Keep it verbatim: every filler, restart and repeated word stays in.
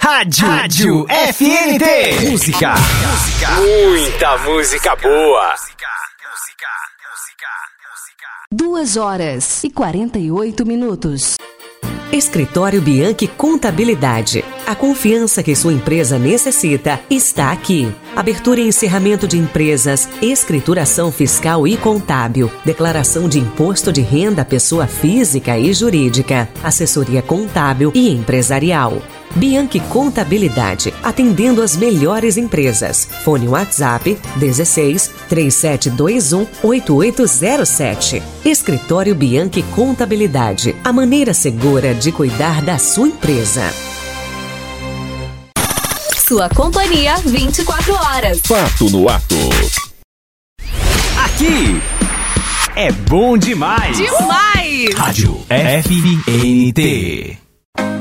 Rádio, Rádio F N T. Música. Música. Muita música boa. Duas horas e quarenta e oito minutos. Escritório Bianchi Contabilidade. A confiança que sua empresa necessita está aqui. Abertura e encerramento de empresas, escrituração fiscal e contábil, declaração de imposto de renda à pessoa física e jurídica, assessoria contábil e empresarial. Bianchi Contabilidade, atendendo as melhores empresas. Fone WhatsApp dezesseis, três sete dois um, oito oito zero sete. Escritório Bianchi Contabilidade, a maneira segura de cuidar da sua empresa. Sua companhia vinte e quatro horas. Fato no ato. Aqui é bom demais. Demais! Rádio F N T.